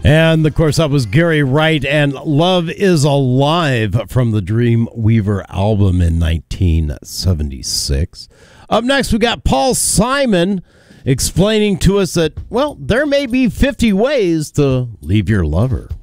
And, of course, that was Gary Wright and Love is Alive from the Dreamweaver album in 1976. Up next, we got Paul Simon explaining to us that, well, there may be 50 ways to leave your lover.